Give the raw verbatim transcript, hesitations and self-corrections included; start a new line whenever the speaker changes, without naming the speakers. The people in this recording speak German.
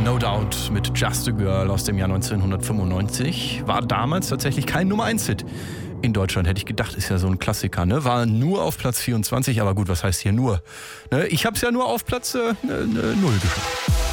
No Doubt mit Just a Girl aus dem Jahr neunzehnhundertfünfundneunzig. War damals tatsächlich kein Nummer eins Hit. In Deutschland hätte ich gedacht, ist ja so ein Klassiker, ne? War nur auf Platz vierundzwanzig, aber gut, was heißt hier nur? Ne? Ich hab's ja nur auf Platz äh, null geschafft.